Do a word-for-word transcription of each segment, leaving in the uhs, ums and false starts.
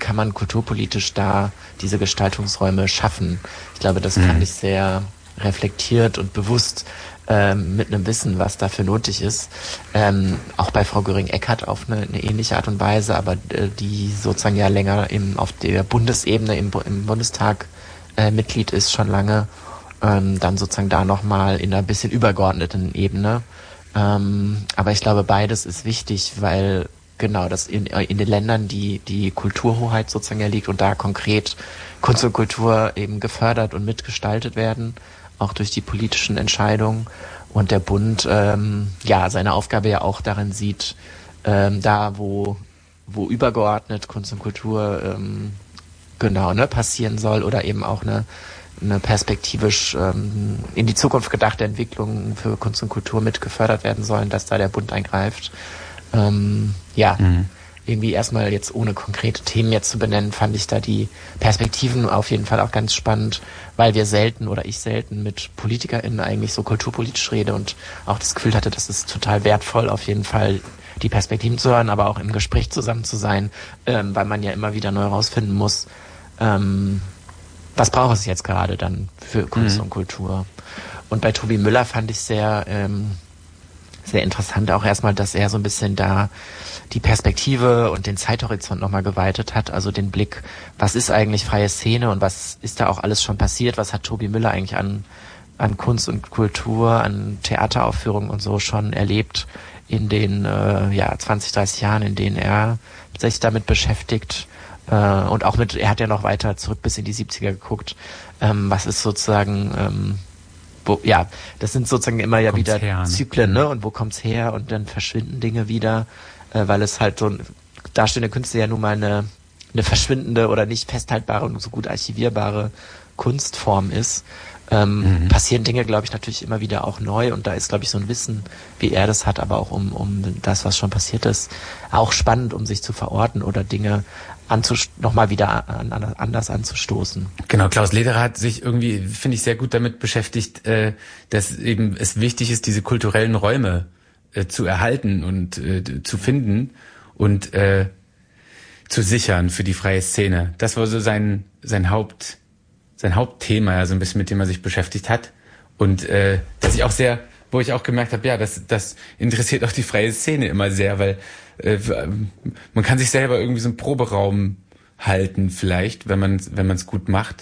kann man kulturpolitisch da diese Gestaltungsräume schaffen. Ich glaube, das mhm. fand ich sehr reflektiert und bewusst, ähm, mit einem Wissen, was dafür nötig ist. Ähm, auch bei Frau Göring-Eckardt auf eine, eine ähnliche Art und Weise, aber äh, die sozusagen ja länger im, auf der Bundesebene im, im Bundestag äh, Mitglied ist, schon lange, ähm, dann sozusagen da nochmal in einer bisschen übergeordneten Ebene. Ähm, aber ich glaube, beides ist wichtig, weil genau das in, in den Ländern die, die Kulturhoheit sozusagen ja liegt und da konkret Kunst und Kultur eben gefördert und mitgestaltet werden, auch durch die politischen Entscheidungen, und der Bund ähm, ja seine Aufgabe ja auch darin sieht, ähm, da wo wo übergeordnet Kunst und Kultur ähm, genau ne passieren soll oder eben auch eine eine perspektivisch ähm, in die Zukunft gedachte Entwicklung für Kunst und Kultur mit gefördert werden sollen, dass da der Bund eingreift. Ähm, ja. Mhm. Irgendwie erstmal jetzt ohne konkrete Themen jetzt zu benennen, fand ich da die Perspektiven auf jeden Fall auch ganz spannend, weil wir selten oder ich selten mit PolitikerInnen eigentlich so kulturpolitisch rede und auch das Gefühl hatte, das ist total wertvoll, auf jeden Fall die Perspektiven zu hören, aber auch im Gespräch zusammen zu sein, ähm, weil man ja immer wieder neu rausfinden muss, ähm, was braucht es jetzt gerade dann für Kunst mhm. und Kultur. Und bei Tobi Müller fand ich sehr ähm, sehr interessant auch erstmal, dass er so ein bisschen da die Perspektive und den Zeithorizont nochmal geweitet hat, also den Blick, was ist eigentlich freie Szene und was ist da auch alles schon passiert, was hat Tobi Müller eigentlich an, an Kunst und Kultur, an Theateraufführungen und so schon erlebt in den äh, ja zwanzig, dreißig Jahren, in denen er sich damit beschäftigt, äh, und auch mit, er hat ja noch weiter zurück bis in die siebziger geguckt, ähm, was ist sozusagen ähm, Wo, ja, das sind sozusagen immer ja wieder her, ne? Zyklen, ne? Und wo kommt's her? Und dann verschwinden Dinge wieder, äh, weil es halt so ein darstellende Künste ja nun mal eine, eine verschwindende oder nicht festhaltbare und so gut archivierbare Kunstform ist. Ähm, mhm. Passieren Dinge, glaube ich, natürlich immer wieder auch neu, und da ist, glaube ich, so ein Wissen, wie er das hat, aber auch um, um das, was schon passiert ist, auch spannend, um sich zu verorten oder Dinge anzust- nochmal wieder an, an, anders anzustoßen. Genau, Klaus Lederer hat sich irgendwie, finde ich, sehr gut damit beschäftigt, äh, dass eben es wichtig ist, diese kulturellen Räume äh, zu erhalten und äh, zu finden und äh, zu sichern für die freie Szene. Das war so sein sein Haupt sein Hauptthema, also ein bisschen, mit dem er sich beschäftigt hat, und äh, dass ich auch sehr, wo ich auch gemerkt habe, ja, das das interessiert auch die freie Szene immer sehr, weil äh, man kann sich selber irgendwie so einen Proberaum halten vielleicht, wenn man wenn man es gut macht,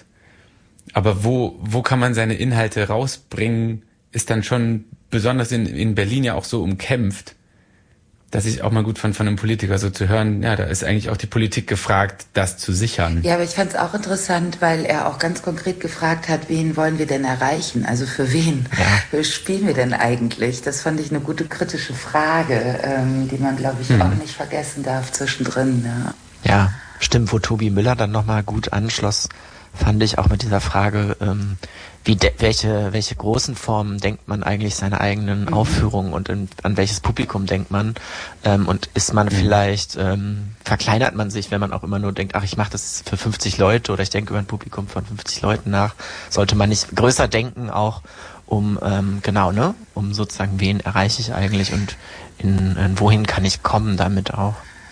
aber wo wo kann man seine Inhalte rausbringen, ist dann schon besonders in in Berlin ja auch so umkämpft, dass ich auch mal gut fand, von einem Politiker so zu hören, ja, da ist eigentlich auch die Politik gefragt, das zu sichern. Ja, aber ich fand es auch interessant, weil er auch ganz konkret gefragt hat, wen wollen wir denn erreichen? Also für wen ja. spielen wir denn eigentlich? Das fand ich eine gute kritische Frage, ähm, die man, glaube ich, hm. auch nicht vergessen darf zwischendrin. Ja, ja, stimmt, wo Tobi Müller dann nochmal gut anschloss, fand ich auch mit dieser Frage, ähm, wie de- welche welche großen Formen denkt man eigentlich seine eigenen mhm. Aufführungen und in, an welches Publikum denkt man, ähm, und ist man mhm. vielleicht, ähm, verkleinert man sich, wenn man auch immer nur denkt, ach, ich mache das für fünfzig Leute oder ich denke über ein Publikum von fünfzig Leuten nach, sollte man nicht größer denken, auch um, ähm, genau, ne, um sozusagen, wen erreiche ich eigentlich und in, in wohin kann ich kommen damit auch.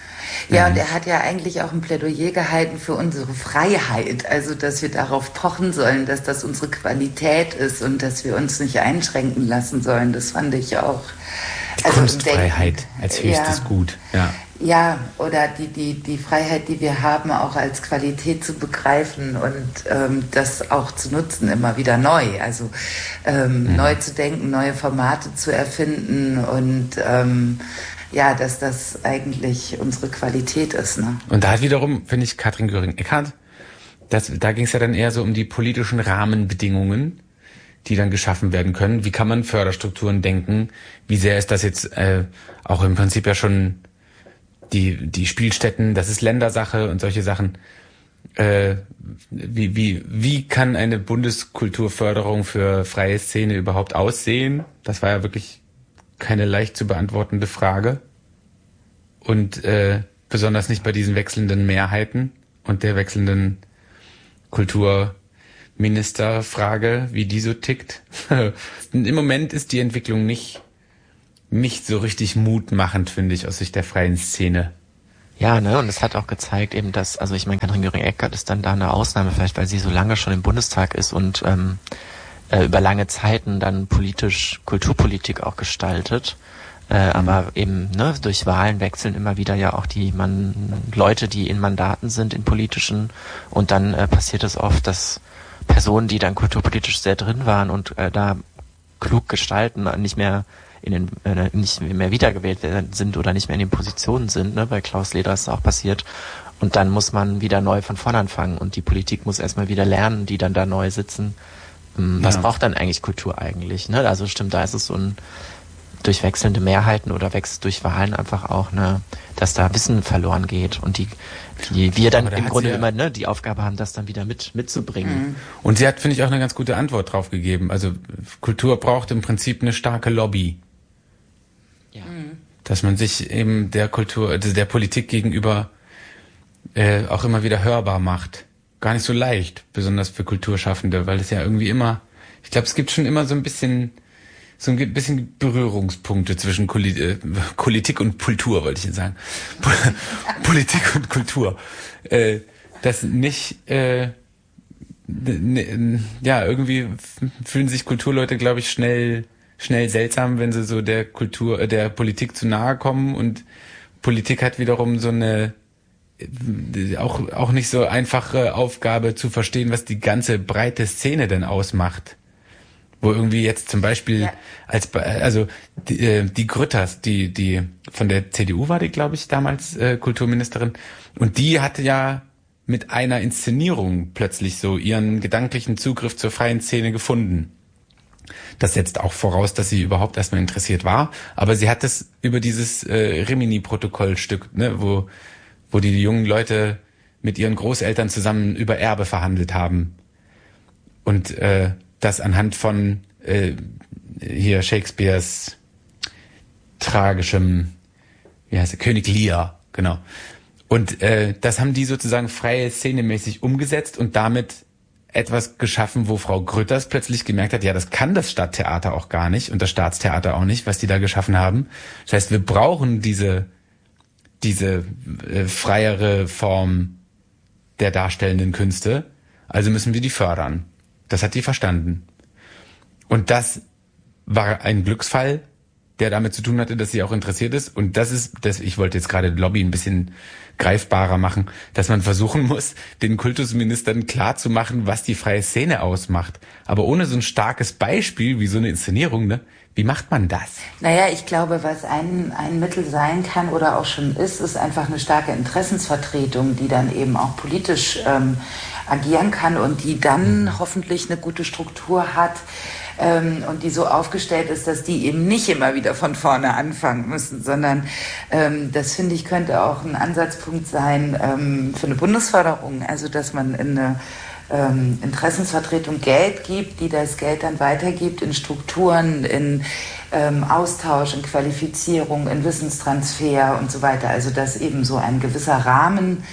Ja, und er hat ja eigentlich auch ein Plädoyer gehalten für unsere Freiheit, also dass wir darauf pochen sollen, dass das unsere Qualität ist und dass wir uns nicht einschränken lassen sollen. Das fand ich auch. Die also Kunstfreiheit denken, als höchstes ja, Gut. Ja. Ja, oder die, die, die Freiheit, die wir haben, auch als Qualität zu begreifen und ähm, das auch zu nutzen, immer wieder neu. Also ähm, mhm. neu zu denken, neue Formate zu erfinden und ähm, ja, dass das eigentlich unsere Qualität ist. Ne? Und da hat wiederum, finde ich, Katrin Göring-Eckardt, das, da ging es ja dann eher so um die politischen Rahmenbedingungen, die dann geschaffen werden können. Wie kann man Förderstrukturen denken? Wie sehr ist das jetzt äh, auch im Prinzip ja schon die die Spielstätten, das ist Ländersache und solche Sachen. Äh, wie, wie, wie kann eine Bundeskulturförderung für freie Szene überhaupt aussehen? Das war ja wirklich keine leicht zu beantwortende Frage. Und äh, besonders nicht bei diesen wechselnden Mehrheiten und der wechselnden Kulturministerfrage, wie die so tickt. Im Moment ist die Entwicklung nicht, nicht so richtig mutmachend, finde ich, aus Sicht der freien Szene. Ja, ne, und es hat auch gezeigt eben, dass, also ich meine, Katrin Göring-Eckardt ist dann da eine Ausnahme, vielleicht weil sie so lange schon im Bundestag ist und ähm, äh, über lange Zeiten dann politisch, Kulturpolitik auch gestaltet. Äh, mhm. Aber eben, ne, durch Wahlen wechseln immer wieder ja auch die man Leute, die in Mandaten sind, in politischen, und dann äh, passiert es oft, dass Personen, die dann kulturpolitisch sehr drin waren und äh, da klug gestalten, nicht mehr in den äh, nicht mehr wiedergewählt sind oder nicht mehr in den Positionen sind, ne? Bei Klaus Leder ist es auch passiert. Und dann muss man wieder neu von vorn anfangen und die Politik muss erstmal wieder lernen, die dann da neu sitzen. Ähm, ja. Was braucht dann eigentlich Kultur eigentlich? Ne? Also stimmt, da ist es so ein durch wechselnde Mehrheiten oder wächst durch Wahlen einfach auch, ne, dass da Wissen verloren geht und die, die wir dann im Grunde ja immer ne, die Aufgabe haben, das dann wieder mit mitzubringen. Und sie hat, finde ich, auch eine ganz gute Antwort drauf gegeben. Also Kultur braucht im Prinzip eine starke Lobby. Ja. Dass man sich eben der Kultur, also der Politik gegenüber äh, auch immer wieder hörbar macht. Gar nicht so leicht, besonders für Kulturschaffende, weil es ja irgendwie immer, ich glaube, es gibt schon immer so ein bisschen so ein bisschen Berührungspunkte zwischen Kuli- äh, Politik und Kultur, wollte ich jetzt sagen. Politik und Kultur. Äh, das nicht, äh, n- ja, irgendwie fühlen sich Kulturleute, glaube ich, schnell schnell seltsam, wenn sie so der Kultur, äh, der Politik zu nahe kommen, und Politik hat wiederum so eine äh, auch auch nicht so einfache Aufgabe zu verstehen, was die ganze breite Szene denn ausmacht. Wo irgendwie jetzt zum Beispiel ja. als also die, äh, die Grütters, die die von der C D U war die, glaube ich, damals äh, Kulturministerin, und die hatte ja mit einer Inszenierung plötzlich so ihren gedanklichen Zugriff zur freien Szene gefunden. Das setzt auch voraus, dass sie überhaupt erstmal interessiert war, aber sie hat es über dieses äh, Rimini-Protokollstück, ne, wo wo die jungen Leute mit ihren Großeltern zusammen über Erbe verhandelt haben und äh, das anhand von äh, hier Shakespeares tragischem, wie heißt er, König Lear, genau. Und äh, das haben die sozusagen freie Szenemäßig umgesetzt und damit etwas geschaffen, wo Frau Grütters plötzlich gemerkt hat, ja, das kann das Stadttheater auch gar nicht und das Staatstheater auch nicht, was die da geschaffen haben. Das heißt, wir brauchen diese diese äh, freiere Form der darstellenden Künste, also müssen wir die fördern. Das hat die verstanden. Und das war ein Glücksfall, der damit zu tun hatte, dass sie auch interessiert ist. Und das ist, das, ich wollte jetzt gerade Lobby ein bisschen greifbarer machen, dass man versuchen muss, den Kultusministern klarzumachen, was die freie Szene ausmacht. Aber ohne so ein starkes Beispiel wie so eine Inszenierung, ne? Wie macht man das? Naja, ich glaube, was ein, ein Mittel sein kann oder auch schon ist, ist einfach eine starke Interessensvertretung, die dann eben auch politisch ähm, agieren kann und die dann mhm. hoffentlich eine gute Struktur hat ähm, und die so aufgestellt ist, dass die eben nicht immer wieder von vorne anfangen müssen, sondern ähm, das, finde ich, könnte auch ein Ansatzpunkt sein ähm, für eine Bundesförderung, also dass man in eine ähm, Interessensvertretung Geld gibt, die das Geld dann weitergibt in Strukturen, in ähm, Austausch, in Qualifizierung, in Wissenstransfer und so weiter, also dass eben so ein gewisser Rahmen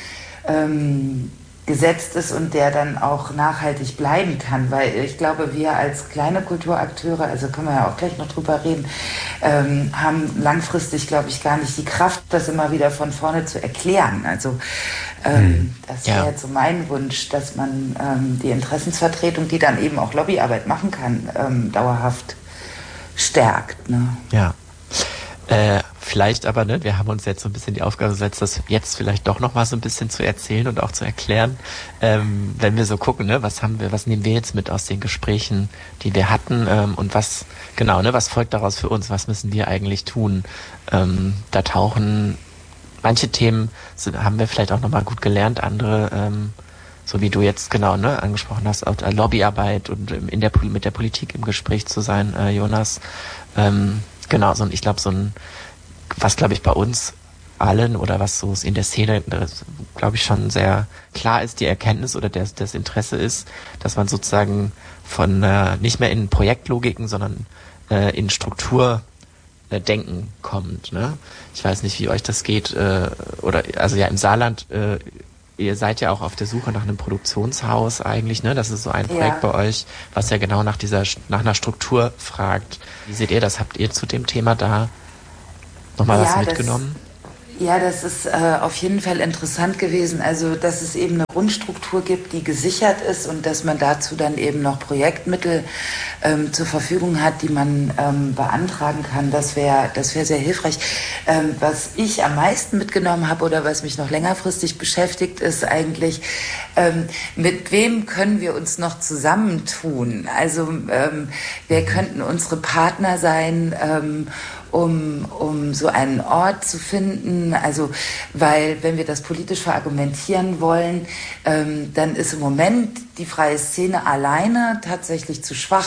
ähm, gesetzt ist und der dann auch nachhaltig bleiben kann, weil ich glaube, wir als kleine Kulturakteure, also können wir ja auch gleich noch drüber reden, ähm, haben langfristig, glaube ich, gar nicht die Kraft, das immer wieder von vorne zu erklären. Also ähm, hm. das wäre ja. jetzt so mein Wunsch, dass man ähm, die Interessensvertretung, die dann eben auch Lobbyarbeit machen kann, ähm, dauerhaft stärkt. Ne? Ja. Äh, vielleicht aber, ne, wir haben uns jetzt so ein bisschen die Aufgabe gesetzt, das jetzt vielleicht doch noch mal so ein bisschen zu erzählen und auch zu erklären, ähm, wenn wir so gucken, ne, was haben wir, was nehmen wir jetzt mit aus den Gesprächen, die wir hatten, ähm, und was, genau, ne, was folgt daraus für uns, was müssen wir eigentlich tun? Ähm, da tauchen manche Themen, sind, haben wir vielleicht auch noch mal gut gelernt, andere, ähm, so wie du jetzt genau, ne, angesprochen hast, auch Lobbyarbeit und in der, mit der Politik im Gespräch zu sein, äh, Jonas, ähm, genau, so, ich glaube, so ein, was glaube ich bei uns allen oder was so in der Szene, glaube ich, schon sehr klar ist, die Erkenntnis oder das, das Interesse ist, dass man sozusagen von äh, nicht mehr in Projektlogiken, sondern äh, in Strukturdenken äh, kommt. Ne? Ich weiß nicht, wie euch das geht, äh, oder also ja im Saarland, äh, ihr seid ja auch auf der Suche nach einem Produktionshaus eigentlich, ne? Das ist so ein Projekt ja. bei euch, was ja genau nach dieser, nach einer Struktur fragt. Wie seht ihr das? Habt ihr zu dem Thema da nochmal ja, was mitgenommen? Das, Ja, das ist äh, auf jeden Fall interessant gewesen. Also, dass es eben eine Grundstruktur gibt, die gesichert ist und dass man dazu dann eben noch Projektmittel ähm, zur Verfügung hat, die man ähm, beantragen kann. Das wäre das wäre sehr hilfreich. Ähm, was ich am meisten mitgenommen habe oder was mich noch längerfristig beschäftigt, ist eigentlich, ähm, mit wem können wir uns noch zusammentun? Also, ähm, wer könnten unsere Partner sein, ähm, um, um so einen Ort zu finden. Also, weil wenn wir das politisch verargumentieren wollen, ähm, dann ist im Moment die freie Szene alleine tatsächlich zu schwach,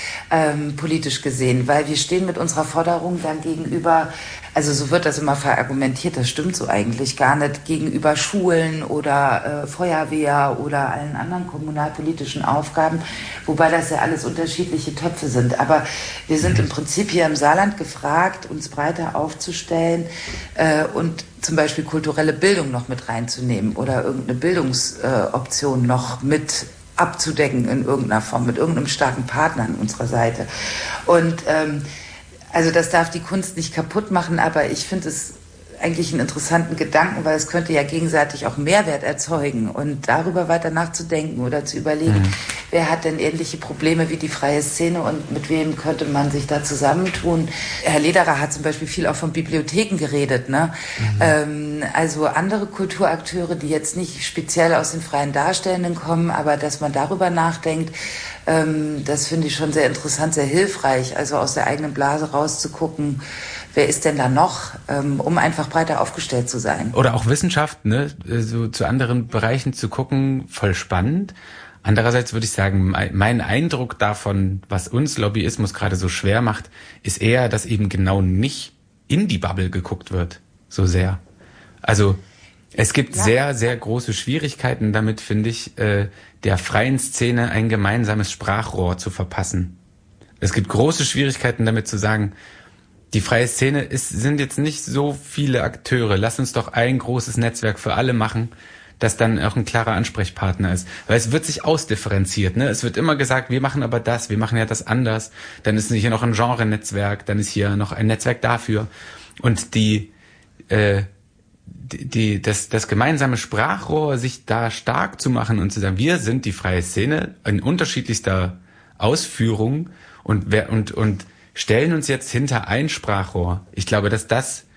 ähm, politisch gesehen, weil wir stehen mit unserer Forderung dann gegenüber, also so wird das immer verargumentiert, das stimmt so eigentlich gar nicht, gegenüber Schulen oder äh, Feuerwehr oder allen anderen kommunalpolitischen Aufgaben, wobei das ja alles unterschiedliche Töpfe sind. Aber wir sind im Prinzip hier im Saarland gefragt, uns breiter aufzustellen äh, und zum Beispiel kulturelle Bildung noch mit reinzunehmen oder irgendeine Bildungsoption äh, noch mit abzudecken in irgendeiner Form, mit irgendeinem starken Partner an unserer Seite. Und ähm, also das darf die Kunst nicht kaputt machen, aber ich finde es eigentlich einen interessanten Gedanken, weil es könnte ja gegenseitig auch Mehrwert erzeugen und darüber weiter nachzudenken oder zu überlegen, mhm. wer hat denn ähnliche Probleme wie die freie Szene und mit wem könnte man sich da zusammentun. Herr Lederer hat zum Beispiel viel auch von Bibliotheken geredet, ne? Mhm. Ähm, also andere Kulturakteure, die jetzt nicht speziell aus den freien Darstellenden kommen, aber dass man darüber nachdenkt, ähm, das finde ich schon sehr interessant, sehr hilfreich, also aus der eigenen Blase rauszugucken, wer ist denn da noch, ähm, um einfach breiter aufgestellt zu sein. Oder auch Wissenschaft, ne, so zu anderen Bereichen zu gucken, voll spannend. Andererseits würde ich sagen, mein Eindruck davon, was uns Lobbyismus gerade so schwer macht, ist eher, dass eben genau nicht in die Bubble geguckt wird, so sehr. Also es gibt ja. sehr, sehr große Schwierigkeiten damit, finde ich, äh, der freien Szene ein gemeinsames Sprachrohr zu verpassen. Es gibt große Schwierigkeiten damit zu sagen, die freie Szene ist, sind jetzt nicht so viele Akteure. Lass uns doch ein großes Netzwerk für alle machen, das dann auch ein klarer Ansprechpartner ist. Weil es wird sich ausdifferenziert, ne? Es wird immer gesagt, wir machen aber das, wir machen ja das anders. Dann ist hier noch ein Genre-Netzwerk, dann ist hier noch ein Netzwerk dafür. Und die, äh, die, die das, das gemeinsame Sprachrohr, sich da stark zu machen und zu sagen, wir sind die freie Szene in unterschiedlichster Ausführung und wer und und stellen uns jetzt hinter ein Sprachrohr. Ich glaube, dass das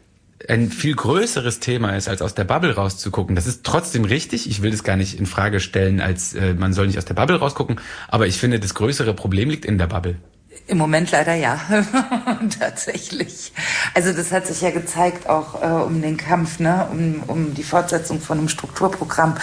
ein viel größeres Thema ist, als aus der Bubble rauszugucken. Das ist trotzdem richtig. Ich will das gar nicht in Frage stellen, als äh, man soll nicht aus der Bubble rausgucken. Aber ich finde, das größere Problem liegt in der Bubble. Im Moment leider ja, tatsächlich. Also das hat sich ja gezeigt auch äh, um den Kampf, ne, um, um die Fortsetzung von einem Strukturprogramm,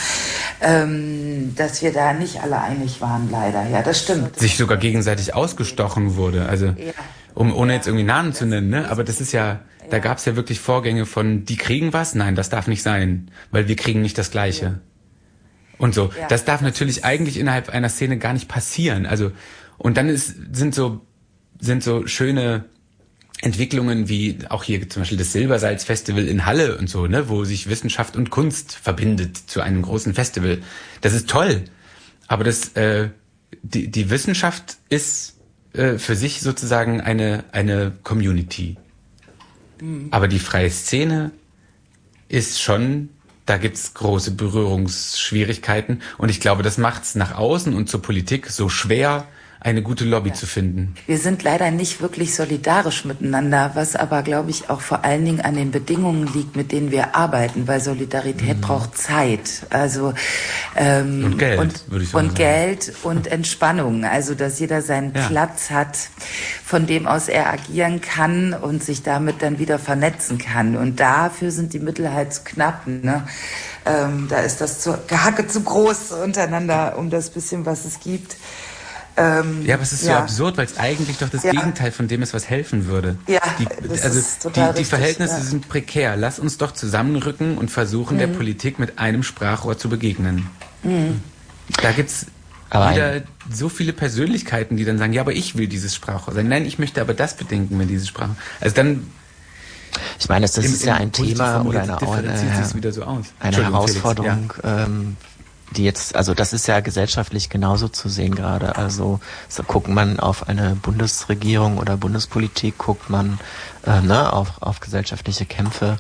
ähm, dass wir da nicht alle einig waren, leider. Ja, das stimmt. Sich sogar gegenseitig ausgestochen wurde, also ja. um ohne jetzt irgendwie Namen zu nennen, ne, aber das ist ja, da gab es ja wirklich Vorgänge von, die kriegen was, nein, das darf nicht sein, weil wir kriegen nicht das Gleiche. Ja. Und so, ja, das darf natürlich eigentlich innerhalb einer Szene gar nicht passieren. Also und dann ist, sind so sind so schöne Entwicklungen wie auch hier zum Beispiel das Silbersalz-Festival in Halle und so, ne, wo sich Wissenschaft und Kunst verbindet zu einem großen Festival. Das ist toll, aber das äh, die die Wissenschaft ist äh, für sich sozusagen eine eine Community. Mhm. Aber die freie Szene ist schon, da gibt's große Berührungsschwierigkeiten und ich glaube, das macht's nach außen und zur Politik so schwer, eine gute Lobby ja. zu finden. Wir sind leider nicht wirklich solidarisch miteinander, was aber, glaube ich, auch vor allen Dingen an den Bedingungen liegt, mit denen wir arbeiten, weil Solidarität mhm. braucht Zeit. Also ähm, und Geld, und, würde ich sagen. Und Geld und Entspannung. Also, dass jeder seinen ja. Platz hat, von dem aus er agieren kann und sich damit dann wieder vernetzen kann. Und dafür sind die Mittel halt zu knapp, ne? Ähm, da ist das zu, Gehacke zu groß untereinander, um das bisschen, was es gibt. Ähm, ja, aber es ist ja. so absurd, weil es eigentlich doch das ja. Gegenteil von dem ist, was helfen würde. Ja, die, das also ist total die, die richtig, Verhältnisse ja. sind prekär. Lass uns doch zusammenrücken und versuchen, mhm. der Politik mit einem Sprachrohr zu begegnen. Mhm. Da gibt's aber wieder ein... so viele Persönlichkeiten, die dann sagen, ja, aber ich will dieses Sprachrohr sein. Nein, ich möchte aber das bedenken, wenn dieses Sprachrohr. Also dann. Ich meine, das ist ja ein Thema oder eine, eine, wieder so aus. eine Herausforderung. Ja. Ähm, die jetzt, also das ist ja gesellschaftlich genauso zu sehen gerade. Also so guckt man auf eine Bundesregierung oder Bundespolitik, guckt man äh, ne, auf, auf gesellschaftliche Kämpfe,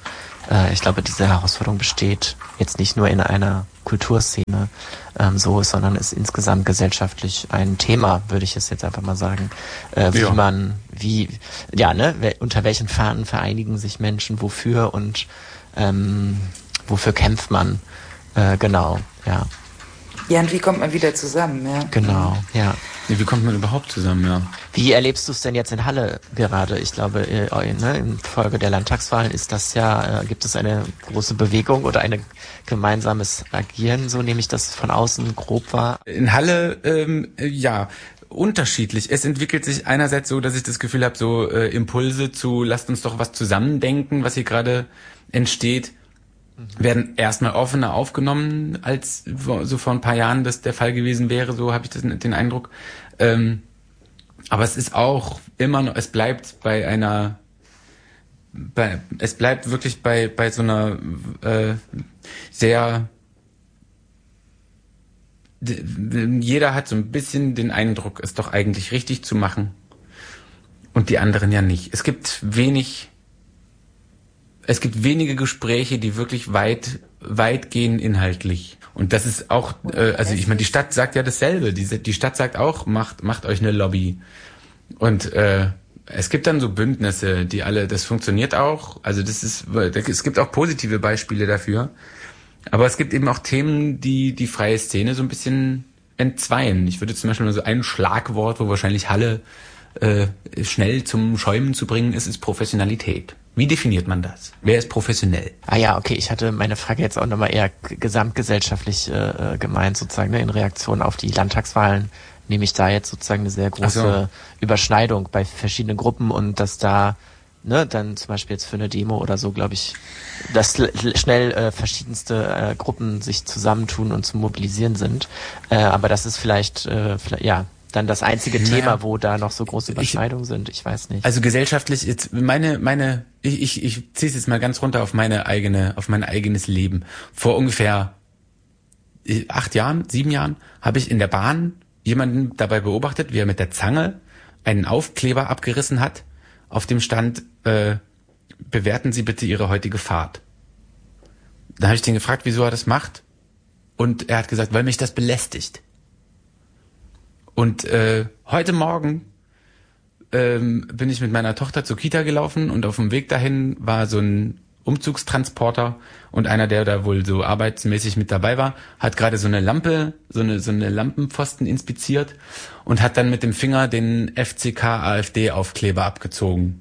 äh, ich glaube, diese Herausforderung besteht jetzt nicht nur in einer Kulturszene ähm, so, sondern ist insgesamt gesellschaftlich ein Thema, würde ich es jetzt einfach mal sagen, äh, wie ja. man, wie, ja, ne, unter welchen Fahnen vereinigen sich Menschen, wofür und ähm, wofür kämpft man, äh, genau, ja. Ja, und wie kommt man wieder zusammen, ja? Genau, ja. Nee, wie kommt man überhaupt zusammen, ja? Wie erlebst du es denn jetzt in Halle gerade? Ich glaube, äh, ne, in Folge der Landtagswahlen ist das ja, äh, gibt es eine große Bewegung oder ein gemeinsames Agieren, so nehme ich das von außen grob wahr. In Halle, ähm, ja, unterschiedlich. Es entwickelt sich einerseits so, dass ich das Gefühl habe, so äh, Impulse zu, lasst uns doch was zusammendenken, was hier gerade entsteht, werden erstmal offener aufgenommen, als so vor ein paar Jahren das der Fall gewesen wäre, so habe ich das, den Eindruck. Ähm, aber es ist auch immer noch, es bleibt bei einer, bei, es bleibt wirklich bei bei so einer äh, sehr, jeder hat so ein bisschen den Eindruck, es doch eigentlich richtig zu machen und die anderen ja nicht. Es gibt wenig Es gibt wenige Gespräche, die wirklich weit, weit gehen inhaltlich. Und das ist auch, äh, also ich meine, die Stadt sagt ja dasselbe. Die, die Stadt sagt auch, macht, macht euch eine Lobby. Und äh, es gibt dann so Bündnisse, die alle, das funktioniert auch. Also das ist, es gibt auch positive Beispiele dafür. Aber es gibt eben auch Themen, die die freie Szene so ein bisschen entzweien. Ich würde zum Beispiel nur so ein Schlagwort, wo wahrscheinlich Halle äh, schnell zum Schäumen zu bringen ist, ist Professionalität. Wie definiert man das? Wer ist professionell? Ah ja, okay, ich hatte meine Frage jetzt auch nochmal eher gesamtgesellschaftlich äh, gemeint, sozusagen, ne, in Reaktion auf die Landtagswahlen nehme ich da jetzt sozusagen eine sehr große so. Überschneidung bei verschiedenen Gruppen und dass da, ne, dann zum Beispiel jetzt für eine Demo oder so, glaube ich, dass schnell äh, verschiedenste äh, Gruppen sich zusammentun und zu mobilisieren sind. Äh, aber das ist vielleicht, äh, vielleicht, ja, dann das einzige naja. Thema, wo da noch so große Überschneidungen ich, sind. Ich weiß nicht. Also gesellschaftlich, jetzt meine, meine, ich, ich, ich ziehe es jetzt mal ganz runter auf meine eigene, auf mein eigenes Leben. Vor ungefähr acht Jahren, sieben Jahren, habe ich in der Bahn jemanden dabei beobachtet, wie er mit der Zange einen Aufkleber abgerissen hat. Auf dem stand, äh, bewerten Sie bitte Ihre heutige Fahrt. Da habe ich den gefragt, wieso er das macht. Und er hat gesagt, weil mich das belästigt. Und äh, heute Morgen ähm, bin ich mit meiner Tochter zur Kita gelaufen und auf dem Weg dahin war so ein Umzugstransporter und einer, der da wohl so arbeitsmäßig mit dabei war, hat gerade so eine Lampe, so eine so eine Lampenpfosten inspiziert und hat dann mit dem Finger den F C K AfD Aufkleber abgezogen.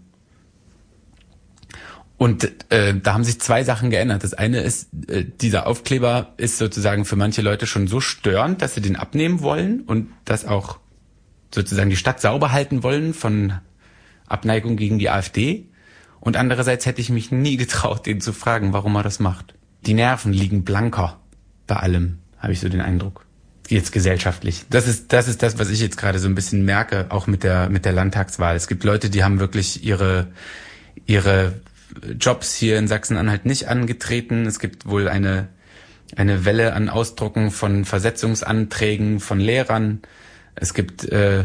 Und äh, da haben sich zwei Sachen geändert. Das eine ist, äh, dieser Aufkleber ist sozusagen für manche Leute schon so störend, dass sie den abnehmen wollen und das auch sozusagen die Stadt sauber halten wollen von Abneigung gegen die AfD. Und andererseits hätte ich mich nie getraut, den zu fragen, warum er das macht. Die Nerven liegen blanker bei allem, habe ich so den Eindruck. Jetzt gesellschaftlich. Das ist das ist das, was ich jetzt gerade so ein bisschen merke, auch mit der mit der Landtagswahl. Es gibt Leute, die haben wirklich ihre ihre Jobs hier in Sachsen-Anhalt nicht angetreten. Es gibt wohl eine eine Welle an Ausdrucken von Versetzungsanträgen von Lehrern. Es gibt äh,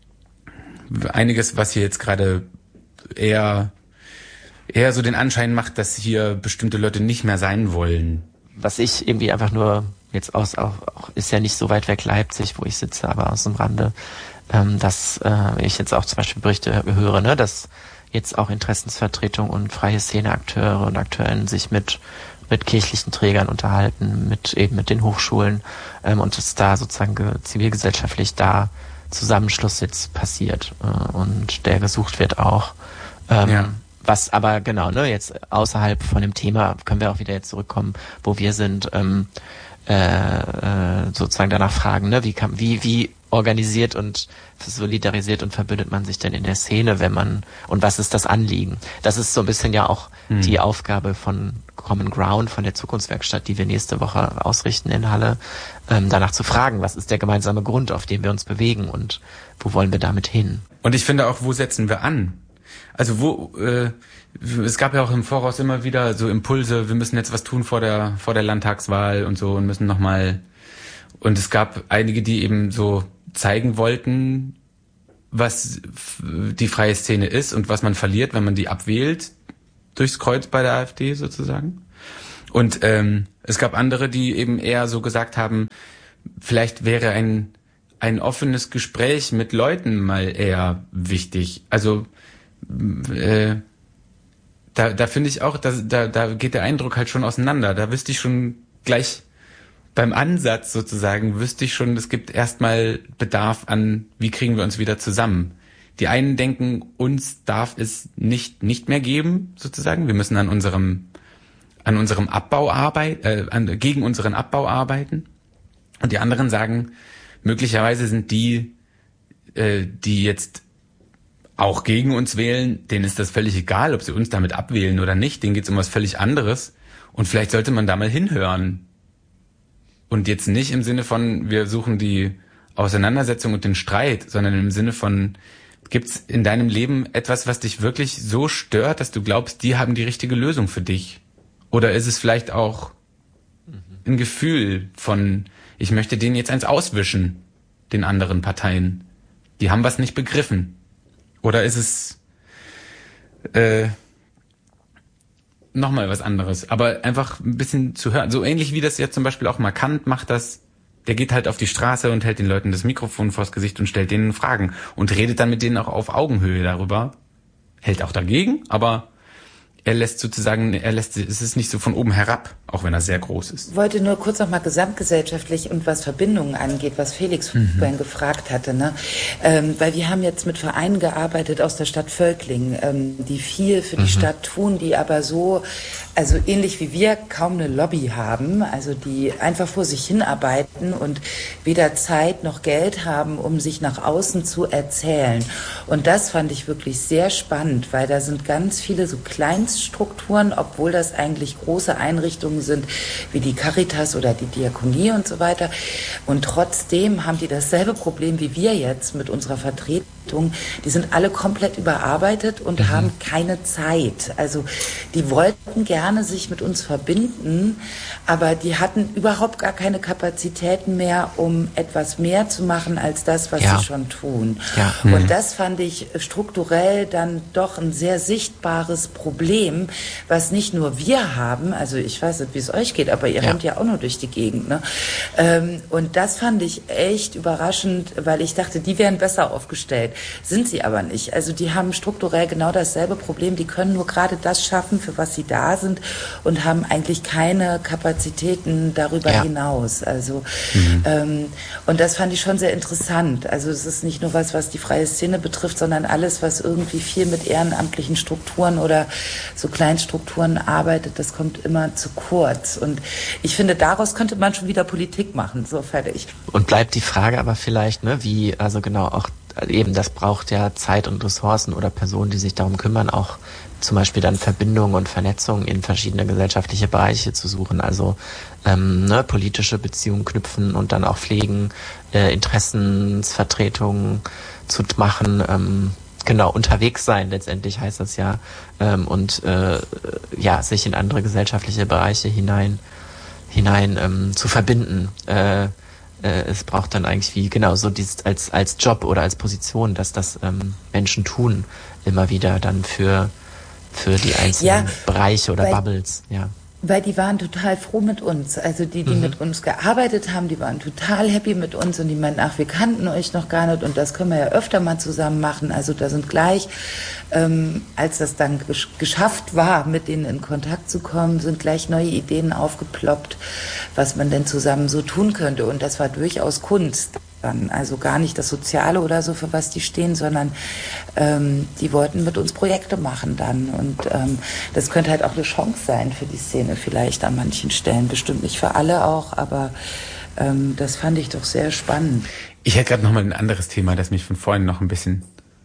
einiges, was hier jetzt gerade eher eher so den Anschein macht, dass hier bestimmte Leute nicht mehr sein wollen. Was ich irgendwie einfach nur jetzt aus, auch, auch ist ja nicht so weit weg Leipzig, wo ich sitze, aber aus dem Rande, ähm, dass äh, ich jetzt auch zum Beispiel Berichte höre, ne, dass jetzt auch Interessensvertretung und freie Szeneakteure und Akteurinnen sich mit mit kirchlichen Trägern unterhalten, mit eben mit den Hochschulen ähm, und dass da sozusagen ge- zivilgesellschaftlich da Zusammenschluss jetzt passiert äh, und der gesucht wird auch. Ähm, ja. Was aber genau, ne, jetzt außerhalb von dem Thema können wir auch wieder jetzt zurückkommen, wo wir sind, ähm, äh, äh, sozusagen danach fragen, ne, wie kann, wie, wie organisiert und solidarisiert und verbündet man sich denn in der Szene, wenn man, und was ist das Anliegen? Das ist so ein bisschen ja auch hm. die Aufgabe von Common Ground, von der Zukunftswerkstatt, die wir nächste Woche ausrichten in Halle, ähm, danach zu fragen, was ist der gemeinsame Grund, auf dem wir uns bewegen und wo wollen wir damit hin? Und ich finde auch, wo setzen wir an? Also wo, äh, es gab ja auch im Voraus immer wieder so Impulse, wir müssen jetzt was tun vor der vor der Landtagswahl und so und müssen nochmal, und es gab einige, die eben so zeigen wollten, was die freie Szene ist und was man verliert, wenn man die abwählt. durchs Kreuz bei der AfD sozusagen. Und ähm, es gab andere, die eben eher so gesagt haben, vielleicht wäre ein ein offenes Gespräch mit Leuten mal eher wichtig. Also äh, da da finde ich auch, dass, da da geht der Eindruck halt schon auseinander. Da wüsste ich schon gleich beim Ansatz sozusagen, wüsste ich schon, es gibt erstmal Bedarf an, wie kriegen wir uns wieder zusammen. Die einen denken, uns darf es nicht nicht mehr geben, sozusagen. Wir müssen an unserem an unserem Abbau arbeiten, äh, an, gegen unseren Abbau arbeiten. Und die anderen sagen, möglicherweise sind die, äh, die jetzt auch gegen uns wählen, denen ist das völlig egal, ob sie uns damit abwählen oder nicht. Denen geht es um was völlig anderes. Und vielleicht sollte man da mal hinhören. Und jetzt nicht im Sinne von, wir suchen die Auseinandersetzung und den Streit, sondern im Sinne von, gibt's in deinem Leben etwas, was dich wirklich so stört, dass du glaubst, die haben die richtige Lösung für dich? Oder ist es vielleicht auch ein Gefühl von, ich möchte denen jetzt eins auswischen, den anderen Parteien. Die haben was nicht begriffen. Oder ist es äh, nochmal was anderes? Aber einfach ein bisschen zu hören. So ähnlich wie das jetzt zum Beispiel auch mal Kant macht das. Der geht halt auf die Straße und hält den Leuten das Mikrofon vors Gesicht und stellt denen Fragen. Und redet dann mit denen auch auf Augenhöhe darüber. Hält auch dagegen, aber er lässt sozusagen, er lässt, es ist nicht so von oben herab, auch wenn er sehr groß ist. Ich wollte nur kurz noch mal gesamtgesellschaftlich und was Verbindungen angeht, was Felix mhm. vorhin gefragt hatte, ne? Ähm, weil wir haben jetzt mit Vereinen gearbeitet aus der Stadt Völklingen, ähm, die viel für die mhm. Stadt tun, die aber so, also ähnlich wie wir, kaum eine Lobby haben, also die einfach vor sich hinarbeiten und weder Zeit noch Geld haben, um sich nach außen zu erzählen. Und das fand ich wirklich sehr spannend, weil da sind ganz viele so Kleinststrukturen, obwohl das eigentlich große Einrichtungen sind, wie die Caritas oder die Diakonie und so weiter. Und trotzdem haben die dasselbe Problem wie wir jetzt mit unserer Vertretung. Die sind alle komplett überarbeitet und mhm. haben keine Zeit. Also die wollten gerne sich mit uns verbinden, aber die hatten überhaupt gar keine Kapazitäten mehr, um etwas mehr zu machen als das, was ja. sie schon tun. Ja. Mhm. Mhm. Und das fand ich strukturell dann doch ein sehr sichtbares Problem, was nicht nur wir haben, also ich weiß nicht, wie es euch geht, aber ihr ja. rennt ja auch nur durch die Gegend. Ne? Ähm, und das fand ich echt überraschend, weil ich dachte, die wären besser aufgestellt. Sind sie aber nicht. Also die haben strukturell genau dasselbe Problem. Die können nur gerade das schaffen, für was sie da sind und haben eigentlich keine Kapazitäten darüber ja. hinaus. Also mhm. ähm, und das fand ich schon sehr interessant. Also es ist nicht nur was, was die freie Szene betrifft, sondern alles, was irgendwie viel mit ehrenamtlichen Strukturen oder so Kleinstrukturen arbeitet, das kommt immer zu kurz. Und ich finde, daraus könnte man schon wieder Politik machen. So fertig. Und bleibt die Frage aber vielleicht, ne, wie, also genau, auch eben, das braucht ja Zeit und Ressourcen oder Personen, die sich darum kümmern, auch zum Beispiel dann Verbindungen und Vernetzungen in verschiedene gesellschaftliche Bereiche zu suchen. Also ähm, ne, politische Beziehungen knüpfen und dann auch pflegen, äh, Interessensvertretungen zu machen, ähm, genau, unterwegs sein, letztendlich heißt das ja, ähm, und äh, ja, sich in andere gesellschaftliche Bereiche hinein hinein ähm, zu verbinden. Äh, äh, es braucht dann eigentlich wie, genau, so dieses als als Job oder als Position, dass das ähm, Menschen tun, immer wieder dann für für die einzelnen ja, Bereiche oder Bubbles, ja. Weil die waren total froh mit uns. Also die, die mhm. mit uns gearbeitet haben, die waren total happy mit uns und die meinten, ach, wir kannten euch noch gar nicht und das können wir ja öfter mal zusammen machen. Also da sind gleich, ähm, als das dann gesch- geschafft war, mit denen in Kontakt zu kommen, sind gleich neue Ideen aufgeploppt, was man denn zusammen so tun könnte. Und das war durchaus Kunst. Dann. Also gar nicht das Soziale oder so, für was die stehen, sondern ähm, die wollten mit uns Projekte machen dann. Und ähm, das könnte halt auch eine Chance sein für die Szene vielleicht an manchen Stellen. Bestimmt nicht für alle auch, aber ähm, das fand ich doch sehr spannend. Ich hätte gerade noch mal ein anderes Thema, das mich von vorhin noch ein bisschen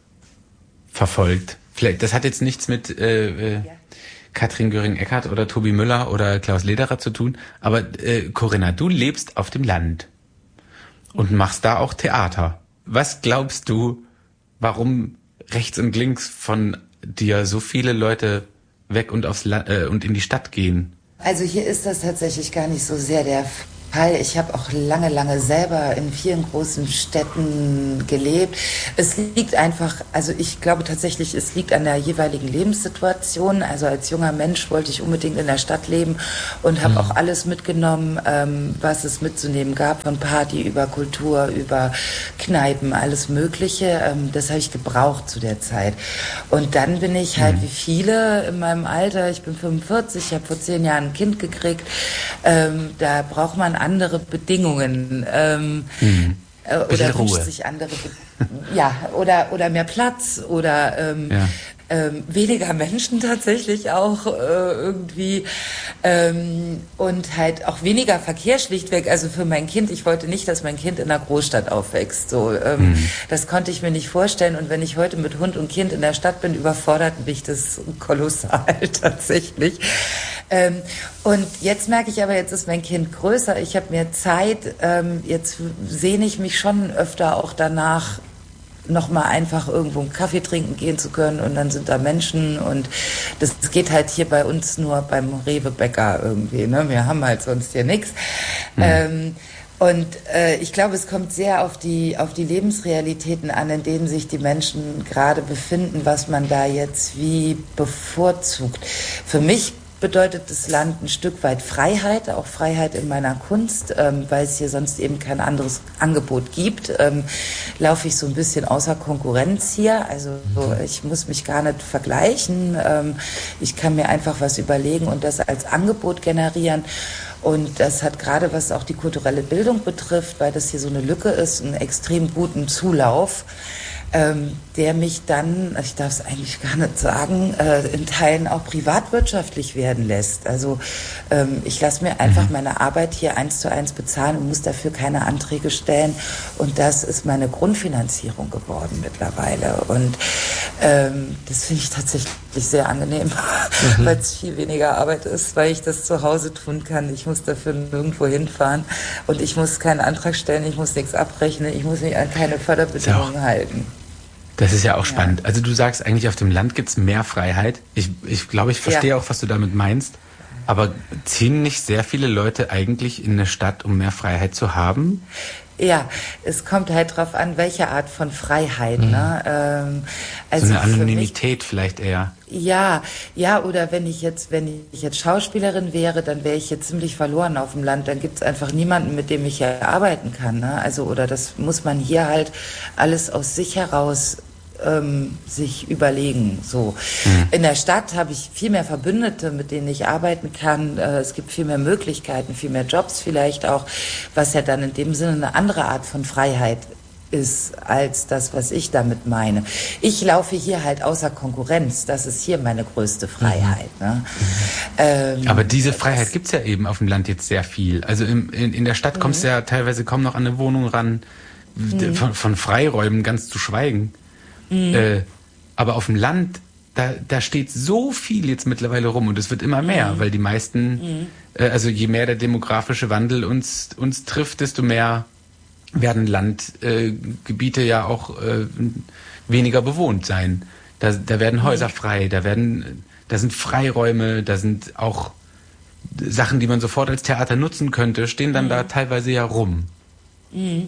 verfolgt. Vielleicht, das hat jetzt nichts mit äh, äh, ja. Katrin Göring-Eckardt oder Tobi Müller oder Klaus Lederer zu tun, aber äh, Corinna, du lebst auf dem Land. Und machst da auch Theater. Was glaubst du, warum rechts und links von dir so viele Leute weg und aufs La- äh, und in die Stadt gehen? Also hier ist das tatsächlich gar nicht so sehr der Ich habe auch lange, lange selber in vielen großen Städten gelebt. Es liegt einfach, also ich glaube tatsächlich, es liegt an der jeweiligen Lebenssituation. Also als junger Mensch wollte ich unbedingt in der Stadt leben und habe mhm. auch alles mitgenommen, ähm, was es mitzunehmen gab, von Party über Kultur, über Kneipen, alles Mögliche. Ähm, das habe ich gebraucht zu der Zeit. Und dann bin ich halt mhm. wie viele in meinem Alter, ich bin fünfundvierzig, ich habe vor zehn Jahren ein Kind gekriegt, ähm, da braucht man andere Bedingungen ähm, mhm. äh, oder wünscht sich andere Be- ja oder oder mehr Platz oder ähm, ja. ähm, weniger Menschen tatsächlich auch äh, irgendwie ähm, und halt auch weniger Verkehr schlichtweg. Also für mein Kind, ich wollte nicht, dass mein Kind in einer Großstadt aufwächst. So, ähm, mhm. das konnte ich mir nicht vorstellen. Und wenn ich heute mit Hund und Kind in der Stadt bin, überfordert mich das kolossal tatsächlich. Ähm, und jetzt merke ich aber, jetzt ist mein Kind größer, ich habe mehr Zeit, ähm, jetzt sehne ich mich schon öfter auch danach, noch mal einfach irgendwo einen Kaffee trinken gehen zu können und dann sind da Menschen und das geht halt hier bei uns nur beim Rewe-Bäcker irgendwie, ne? Wir haben halt sonst hier nichts. Mhm. Ähm, und äh, ich glaube, es kommt sehr auf die auf die Lebensrealitäten an, in denen sich die Menschen gerade befinden, was man da jetzt wie bevorzugt. Für mich bedeutet das Land ein Stück weit Freiheit, auch Freiheit in meiner Kunst, ähm, weil es hier sonst eben kein anderes Angebot gibt. Ähm, laufe ich so ein bisschen außer Konkurrenz hier, also ich muss mich gar nicht vergleichen. Ähm, ich kann mir einfach was überlegen und das als Angebot generieren. Und das hat gerade, was auch die kulturelle Bildung betrifft, weil das hier so eine Lücke ist, einen extrem guten Zulauf. Ähm, der mich dann, ich darf es eigentlich gar nicht sagen, äh, in Teilen auch privatwirtschaftlich werden lässt. Also ähm, ich lasse mir einfach meine Arbeit hier eins zu eins bezahlen und muss dafür keine Anträge stellen. Und das ist meine Grundfinanzierung geworden mittlerweile. Und ähm, das finde ich tatsächlich sehr angenehm, mhm. weil es viel weniger Arbeit ist, weil ich das zu Hause tun kann. Ich muss dafür nirgendwo hinfahren und ich muss keinen Antrag stellen, ich muss nichts abrechnen, ich muss mich an keine Förderbedingungen ja. halten. Das ist ja auch spannend. Ja. Also du sagst eigentlich, auf dem Land gibt es mehr Freiheit. Ich, ich glaube, ich verstehe ja. auch, was du damit meinst. Aber ziehen nicht sehr viele Leute eigentlich in eine Stadt, um mehr Freiheit zu haben? Ja, es kommt halt drauf an, welche Art von Freiheit. Mhm. Ne? Ähm, also so eine Anonymität mich, vielleicht eher. Ja, ja, oder wenn ich jetzt, wenn ich jetzt Schauspielerin wäre, dann wäre ich jetzt ziemlich verloren auf dem Land. Dann gibt es einfach niemanden, mit dem ich hier arbeiten kann. Ne? Also, oder das muss man hier halt alles aus sich heraus ähm, sich überlegen. So. Mhm. In der Stadt habe ich viel mehr Verbündete, mit denen ich arbeiten kann. Äh, es gibt viel mehr Möglichkeiten, viel mehr Jobs vielleicht auch, was ja dann in dem Sinne eine andere Art von Freiheit ist als das, was ich damit meine. Ich laufe hier halt außer Konkurrenz. Das ist hier meine größte Freiheit. Mhm. Ne? Ähm, Aber diese Freiheit gibt's ja eben auf dem Land jetzt sehr viel. Also im, in, in der Stadt kommst du mhm. ja teilweise kaum noch an eine Wohnung ran, mhm. von, von Freiräumen ganz zu schweigen. Mhm. Äh, aber auf dem Land, da, da steht so viel jetzt mittlerweile rum und es wird immer mehr, mhm. weil die meisten, mhm. äh, also je mehr der demografische Wandel uns, uns trifft, desto mehr werden Landgebiete äh, ja auch äh, weniger bewohnt sein. Da, da werden Häuser frei, da werden, da sind Freiräume, da sind auch Sachen, die man sofort als Theater nutzen könnte, stehen dann mhm. da teilweise ja rum. Mhm.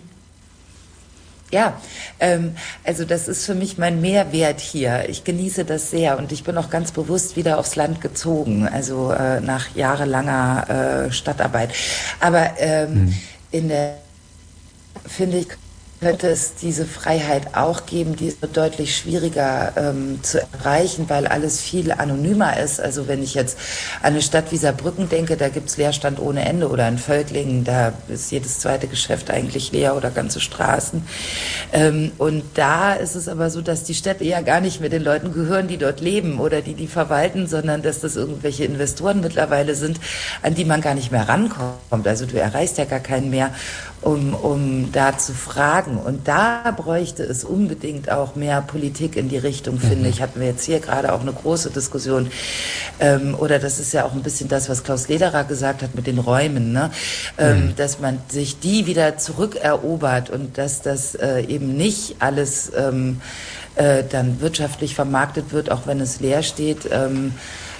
Ja, ähm, also das ist für mich mein Mehrwert hier. Ich genieße das sehr und ich bin auch ganz bewusst wieder aufs Land gezogen, also äh, nach jahrelanger äh, Stadtarbeit. Aber ähm, mhm. in der finde ich, könnte es diese Freiheit auch geben, die ist deutlich schwieriger ähm, zu erreichen, weil alles viel anonymer ist. Also wenn ich jetzt an eine Stadt wie Saarbrücken denke, da gibt's Leerstand ohne Ende, oder in Völklingen, da ist jedes zweite Geschäft eigentlich leer oder ganze Straßen. Ähm, und da ist es aber so, dass die Städte ja gar nicht mehr den Leuten gehören, die dort leben oder die die verwalten, sondern dass das irgendwelche Investoren mittlerweile sind, an die man gar nicht mehr rankommt. Also du erreichst ja gar keinen mehr, um, um da zu fragen. Und da bräuchte es unbedingt auch mehr Politik in die Richtung, finde mhm. ich. Hatten wir jetzt hier gerade auch eine große Diskussion. Ähm, oder das ist ja auch ein bisschen das, was Klaus Lederer gesagt hat mit den Räumen, ne? Ähm, mhm. dass man sich die wieder zurückerobert und dass das äh, eben nicht alles ähm, äh, dann wirtschaftlich vermarktet wird, auch wenn es leer steht. Ähm,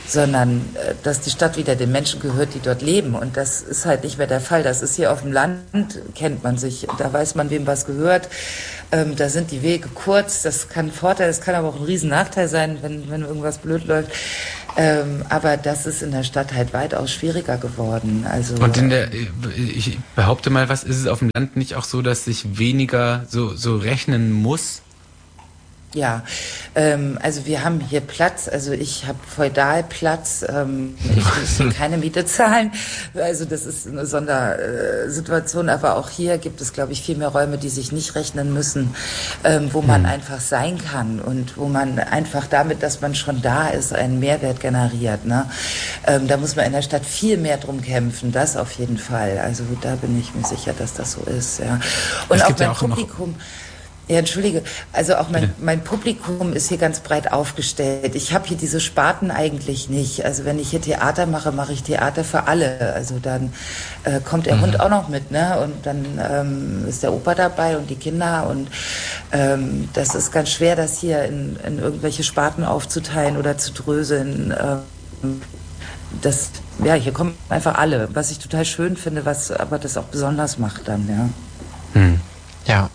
sondern äh, dass die Stadt wieder den Menschen gehört, die dort leben. Und das ist halt nicht mehr der Fall. Das ist hier auf dem Land, kennt man sich, da weiß man, wem was gehört. Ähm, da sind die Wege kurz, das kann ein Vorteil, das kann aber auch ein riesen Nachteil sein, wenn, wenn irgendwas blöd läuft. Ähm, aber das ist in der Stadt halt weitaus schwieriger geworden. Also, und in der, ich behaupte mal, was ist es auf dem Land nicht auch so, dass sich weniger so, so rechnen muss? Ja, ähm, also wir haben hier Platz, also ich habe Feudalplatz, ähm, ich muss hier keine Miete zahlen, also das ist eine Sondersituation, aber auch hier gibt es, glaube ich, viel mehr Räume, die sich nicht rechnen müssen, ähm, wo man hm. einfach sein kann und wo man einfach damit, dass man schon da ist, einen Mehrwert generiert. Ne? Ähm, da muss man in der Stadt viel mehr drum kämpfen, das auf jeden Fall, also da bin ich mir sicher, dass das so ist. Ja. Und auch mein Publikum... Ja, entschuldige, also auch mein, mein Publikum ist hier ganz breit aufgestellt. Ich habe hier diese Sparten eigentlich nicht. Also wenn ich hier Theater mache, mache ich Theater für alle. Also dann äh, kommt der mhm. Hund auch noch mit, ne? Und dann ähm, ist der Opa dabei und die Kinder. Und ähm, das ist ganz schwer, das hier in, in irgendwelche Sparten aufzuteilen oder zu dröseln. Ähm, das, ja, hier kommen einfach alle. Was ich total schön finde, was aber das auch besonders macht dann, ja. Mhm. Ja.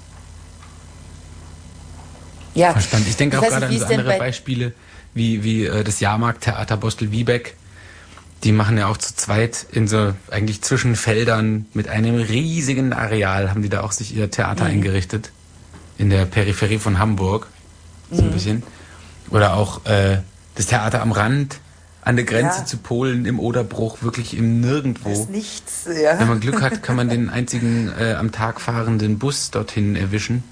Ja. Verstanden. Ich denke auch gerade an so andere Beispiele wie, wie äh, das Jahrmarkttheater Bostel-Wiebeck. Die machen ja auch zu zweit in so eigentlich zwischen Feldern mit einem riesigen Areal, haben die da auch sich ihr Theater mhm. eingerichtet. In der Peripherie von Hamburg. So ein mhm. bisschen. Oder auch äh, das Theater am Rand, an der Grenze ja. zu Polen, im Oderbruch, wirklich im Nirgendwo. Das ist nichts, ja. Wenn man Glück hat, kann man den einzigen äh, am Tag fahrenden Bus dorthin erwischen.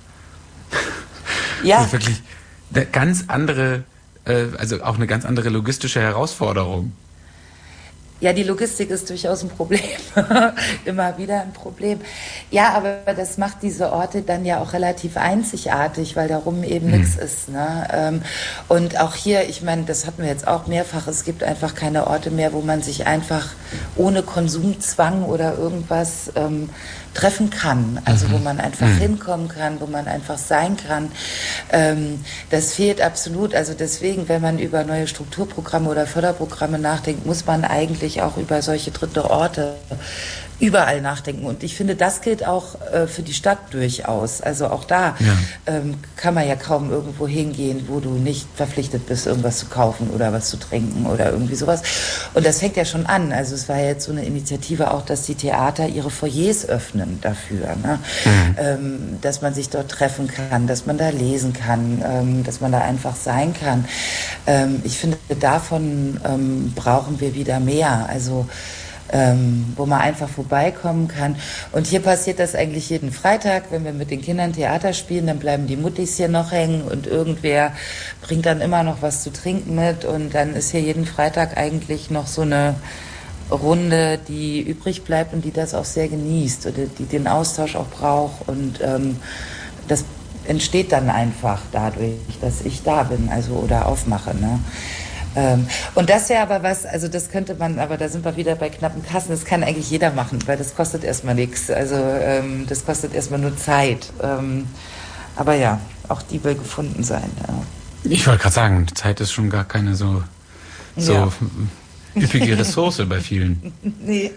Ja. Das ist wirklich eine ganz andere, äh, also auch eine ganz andere logistische Herausforderung. Ja, die Logistik ist durchaus ein Problem. Immer wieder ein Problem. Ja, aber das macht diese Orte dann ja auch relativ einzigartig, weil darum eben mhm. nichts ist. Ne? Und auch hier, ich meine, das hatten wir jetzt auch mehrfach, es gibt einfach keine Orte mehr, wo man sich einfach ohne Konsumzwang oder irgendwas ähm, treffen kann. Also mhm. wo man einfach mhm. hinkommen kann, wo man einfach sein kann. Ähm, das fehlt absolut. Also deswegen, wenn man über neue Strukturprogramme oder Förderprogramme nachdenkt, muss man eigentlich auch über solche dritte Orte überall nachdenken. Und ich finde, das gilt auch äh, für die Stadt durchaus. Also auch da ja. ähm, kann man ja kaum irgendwo hingehen, wo du nicht verpflichtet bist, irgendwas zu kaufen oder was zu trinken oder irgendwie sowas. Und das fängt ja schon an. Also es war ja jetzt so eine Initiative auch, dass die Theater ihre Foyers öffnen dafür. Ne? Mhm. Ähm, dass man sich dort treffen kann, dass man da lesen kann, ähm, dass man da einfach sein kann. Ähm, ich finde, davon ähm, brauchen wir wieder mehr. Also Ähm, wo man einfach vorbeikommen kann. Und hier passiert das eigentlich jeden Freitag, wenn wir mit den Kindern Theater spielen, dann bleiben die Muttis hier noch hängen und irgendwer bringt dann immer noch was zu trinken mit und dann ist hier jeden Freitag eigentlich noch so eine Runde, die übrig bleibt und die das auch sehr genießt oder die den Austausch auch braucht und ähm, das entsteht dann einfach dadurch, dass ich da bin, also oder aufmache, ne? Ähm, und das wäre aber was, also das könnte man, aber da sind wir wieder bei knappen Kassen, das kann eigentlich jeder machen, weil das kostet erstmal nichts, also ähm, das kostet erstmal nur Zeit. Ähm, aber ja, auch die will gefunden sein. Ja. Ich wollte gerade sagen, Zeit ist schon gar keine so, so ja. üppige Ressource bei vielen. Nee.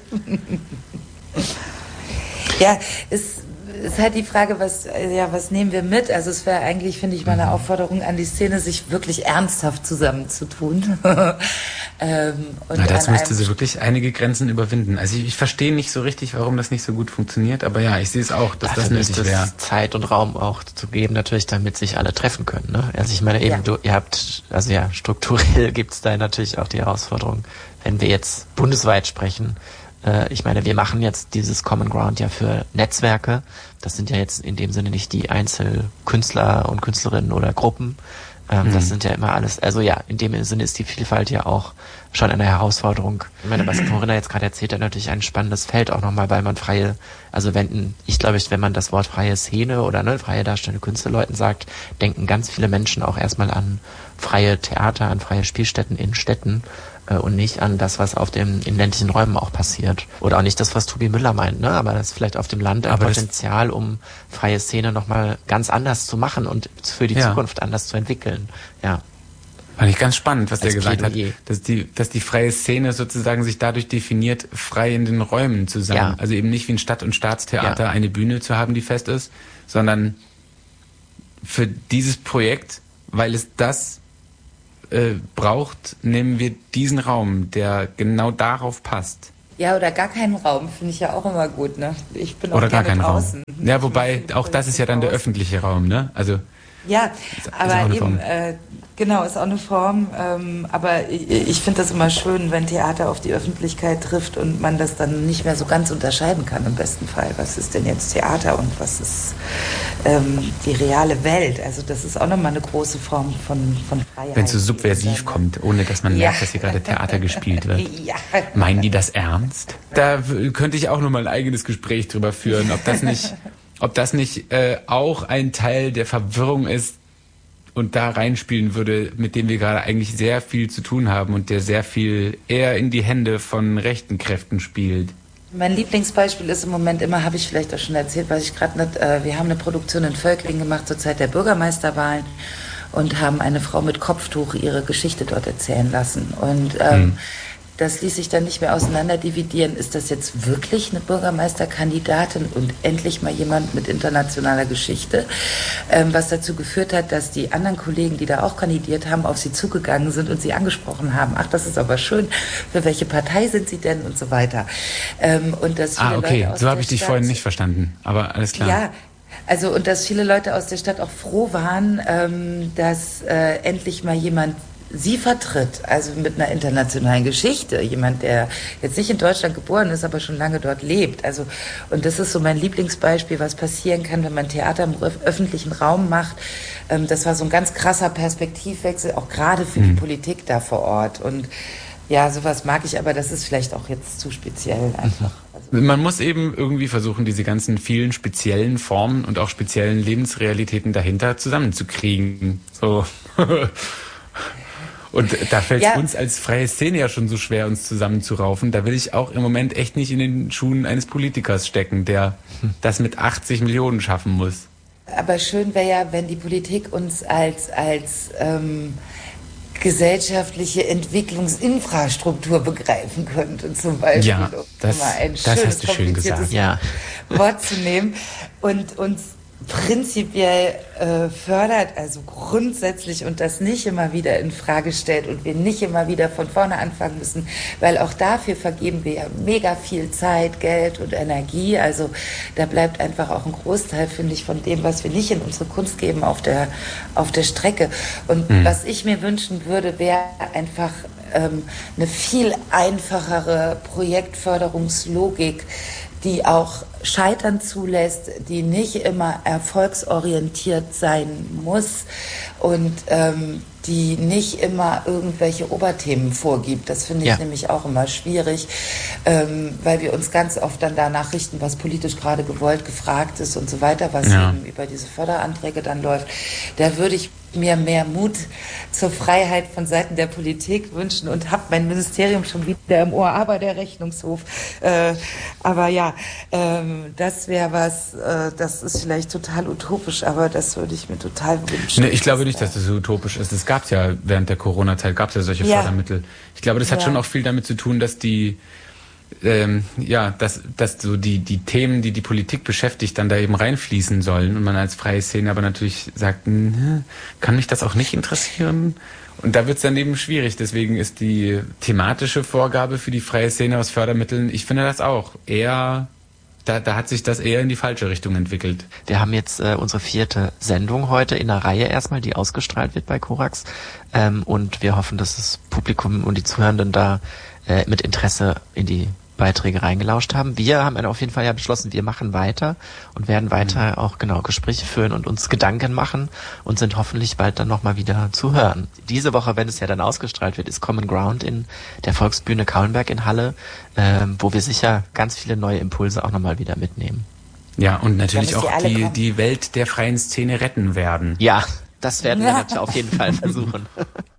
Ja, es ist halt die Frage, was, ja, was nehmen wir mit? Also es wäre eigentlich, finde ich, mal eine Aufforderung an die Szene, sich wirklich ernsthaft zusammenzutun. ähm, und Na, dazu müsste sie wirklich einige Grenzen überwinden. Also ich, ich verstehe nicht so richtig, warum das nicht so gut funktioniert, aber ja, ich sehe es auch, dass Dafür das nötig wäre. Zeit und Raum auch zu geben, natürlich, damit sich alle treffen können. Ne? Also ich meine eben, ja. du, ihr habt, also ja, strukturell gibt es da natürlich auch die Herausforderung, wenn wir jetzt bundesweit sprechen. Ich meine, wir machen jetzt dieses Common Ground ja für Netzwerke. Das sind ja jetzt in dem Sinne nicht die Einzelkünstler und Künstlerinnen oder Gruppen. Ähm, mhm. Das sind ja immer alles, also ja, in dem Sinne ist die Vielfalt ja auch schon eine Herausforderung. Ich meine, was Corinna jetzt gerade erzählt hat, natürlich ein spannendes Feld auch nochmal, weil man freie, also wenn, ich glaube, wenn man das Wort freie Szene oder ne, freie darstellende Künstlerleuten sagt, denken ganz viele Menschen auch erstmal an freie Theater, an freie Spielstätten in Städten. Und nicht an das, was auf dem in ländlichen Räumen auch passiert. Oder auch nicht das, was Tobi Müller meint, ne? Aber das ist vielleicht auf dem Land ein Aber Potenzial, um freie Szene nochmal ganz anders zu machen und für die ja. Zukunft anders zu entwickeln. Ja. Fand ich ganz spannend, was der Als gesagt Plädoyer. hat, dass die, dass die freie Szene sozusagen sich dadurch definiert, frei in den Räumen zu sein. Ja. Also eben nicht wie ein Stadt- und Staatstheater Ja. eine Bühne zu haben, die fest ist, sondern für dieses Projekt, weil es das äh, braucht, nehmen wir diesen Raum, der genau darauf passt. Ja, oder gar keinen Raum, finde ich ja auch immer gut, ne? Ich bin auch Oder gar gerne keinen draußen. Raum. Ja, wobei, auch das ist ja dann der draußen. öffentliche Raum, ne? Also Ja, Ist- ist auch aber eine eben, Form. äh, genau, ist auch eine Form. Ähm, aber ich, ich finde das immer schön, wenn Theater auf die Öffentlichkeit trifft und man das dann nicht mehr so ganz unterscheiden kann im besten Fall. Was ist denn jetzt Theater und was ist ähm, die reale Welt? Also das ist auch nochmal eine große Form von, von Freiheit. wenn es so subversiv die- kommt, ohne dass man Ja. merkt, dass hier gerade Theater gespielt wird. Ja. Meinen die das ernst? Da w- könnte ich auch nochmal ein eigenes Gespräch drüber führen, ob das nicht, ob das nicht äh, auch ein Teil der Verwirrung ist und da reinspielen würde, mit dem wir gerade eigentlich sehr viel zu tun haben und der sehr viel eher in die Hände von rechten Kräften spielt. Mein Lieblingsbeispiel ist im Moment immer, habe ich vielleicht auch schon erzählt, was ich gerade nicht, äh, wir haben eine Produktion in Völklingen gemacht zur Zeit der Bürgermeisterwahlen und haben eine Frau mit Kopftuch ihre Geschichte dort erzählen lassen. Und ähm, Hm. das ließ sich dann nicht mehr auseinander dividieren. Ist das jetzt wirklich eine Bürgermeisterkandidatin und endlich mal jemand mit internationaler Geschichte? Ähm, was dazu geführt hat, dass die anderen Kollegen, die da auch kandidiert haben, auf sie zugegangen sind und sie angesprochen haben. Ach, das ist aber schön. Für welche Partei sind sie denn? Und so weiter. Ähm, und dass viele Ah, okay, Leute aus so habe der ich dich Stadt- vorhin nicht verstanden, aber alles klar. Ja, also und dass viele Leute aus der Stadt auch froh waren, ähm, dass äh, endlich mal jemand sie vertritt, also mit einer internationalen Geschichte, jemand, der jetzt nicht in Deutschland geboren ist, aber schon lange dort lebt. Also und das ist so mein Lieblingsbeispiel, was passieren kann, wenn man Theater im öf- öffentlichen Raum macht. Ähm, das war so ein ganz krasser Perspektivwechsel, auch gerade für die Politik da vor Ort. Und ja, sowas mag ich, aber das ist vielleicht auch jetzt zu speziell einfach. Also, Man muss eben irgendwie versuchen, diese ganzen vielen speziellen Formen und auch speziellen Lebensrealitäten dahinter zusammenzukriegen. So. Und da fällt es Ja. uns als freie Szene ja schon so schwer, uns zusammenzuraufen. Da will ich auch im Moment echt nicht in den Schuhen eines Politikers stecken, der das mit achtzig Millionen schaffen muss. aber schön wäre ja, wenn die Politik uns als, als ähm, gesellschaftliche Entwicklungsinfrastruktur begreifen könnte, zum Beispiel, Ja, um das- mal ein das schönes, hast du schön kompliziertes gesagt. Ja. Wort zu nehmen und uns prinzipiell äh, fördert, also grundsätzlich und das nicht immer wieder in Frage stellt und wir nicht immer wieder von vorne anfangen müssen, weil auch dafür vergeben wir ja mega viel Zeit, Geld und Energie. Also da bleibt einfach auch ein Großteil, finde ich, von dem, was wir nicht in unsere Kunst geben, auf der, auf der Strecke. Und Mhm. was ich mir wünschen würde, wäre einfach ähm, eine viel einfachere Projektförderungslogik, die auch Scheitern zulässt, die nicht immer erfolgsorientiert sein muss und ähm, die nicht immer irgendwelche Oberthemen vorgibt. Das finde ich Ja. nämlich auch immer schwierig, ähm, weil wir uns ganz oft dann danach richten, was politisch gerade gewollt, gefragt ist und so weiter, was Ja. eben über diese Förderanträge dann läuft. Da würde ich mir mehr Mut zur Freiheit von Seiten der Politik wünschen und habe mein Ministerium schon wieder im Ohr, aber der Rechnungshof. Äh, aber ja, ähm, das wäre was, äh, das ist vielleicht total utopisch, aber das würde ich mir total wünschen. Nee, ich glaube nicht, dass das so utopisch ist. Es gab ja während der Corona-Zeit gab es ja solche Ja. Fördermittel. Ich glaube, das hat Ja. schon auch viel damit zu tun, dass die ähm, ja, dass, dass so die, die Themen, die die Politik beschäftigt, dann da eben reinfließen sollen und man als freie Szene aber natürlich sagt, hm, kann mich das auch nicht interessieren? Und da wird es dann eben schwierig. Deswegen ist die thematische Vorgabe für die freie Szene aus Fördermitteln, ich finde das auch eher, da, da hat sich das eher in die falsche Richtung entwickelt. Wir haben jetzt äh, unsere vierte Sendung heute in der Reihe erstmal, die ausgestrahlt wird bei Korax. Ähm, und wir hoffen, dass das Publikum und die Zuhörenden da äh, mit Interesse in die Beiträge reingelauscht haben. Wir haben auf jeden Fall ja beschlossen, wir machen weiter und werden weiter auch genau Gespräche führen und uns Gedanken machen und sind hoffentlich bald dann nochmal wieder zu hören. Diese Woche, wenn es ja dann ausgestrahlt wird, ist Common Ground in der Volksbühne Kaulenberg in Halle, ähm, wo wir sicher ganz viele neue Impulse auch nochmal wieder mitnehmen. Ja, und natürlich Da müsst ihr auch alle die, kommen. die Welt der freien Szene retten werden. Ja, das werden wir Ja. natürlich auf jeden Fall versuchen.